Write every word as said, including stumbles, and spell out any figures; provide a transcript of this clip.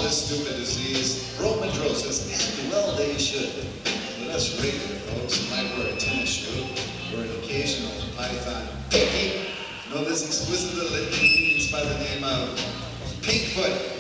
this stupid disease, bromidrosis, and well, they should. Let us rate it, folks. You might wear a tennis shoe or an occasional python pinky. Know this exquisite little inconvenience by the name of Pinkfoot.